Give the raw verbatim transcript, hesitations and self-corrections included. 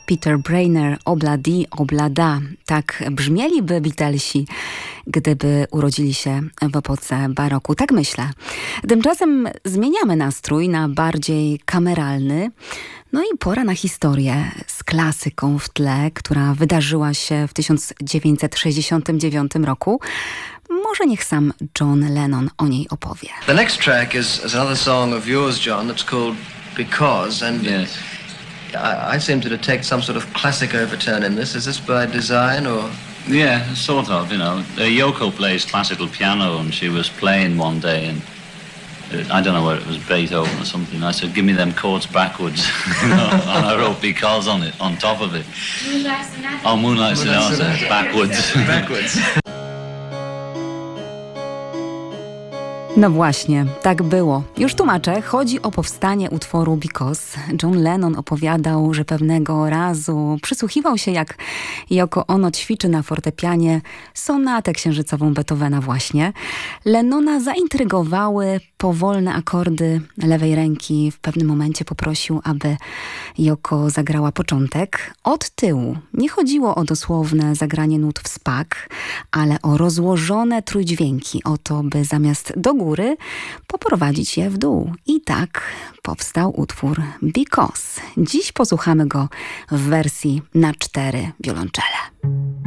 Peter Brainer, Obladi, Oblada. Tak brzmieliby Beatlesi, gdyby urodzili się w epoce baroku. Tak myślę. Tymczasem zmieniamy nastrój na bardziej kameralny. No i pora na historię z klasyką w tle, która wydarzyła się w tysiąc dziewięćset sześćdziesiątym dziewiątym roku. Może niech sam John Lennon o niej opowie. The next track is, is another song of yours, John, that's called Because, and yes. I, I seem to detect some sort of classic overturn in this. Is this by design or...? Yeah, sort of, you know. Uh, Yoko plays classical piano and she was playing one day and uh, I don't know whether it was Beethoven or something. I said, give me them chords backwards. You know, and I wrote Because on it, on top of it. Moonlight Sonata. Oh, Moonlight Sonata, Sonata. backwards. Backwards. No właśnie, tak było. Już tłumaczę, chodzi o powstanie utworu Because. John Lennon opowiadał, że pewnego razu przysłuchiwał się, jak Yoko Ono ćwiczy na fortepianie sonatę księżycową Beethovena właśnie. Lennona zaintrygowały powolne akordy lewej ręki. W pewnym momencie poprosił, aby Yoko zagrała początek od tyłu. Nie chodziło o dosłowne zagranie nut w spak, ale o rozłożone trójdźwięki, o to, by zamiast do góry góry, poprowadzić je w dół. I tak powstał utwór Because. Dziś posłuchamy go w wersji na cztery wiolonczele.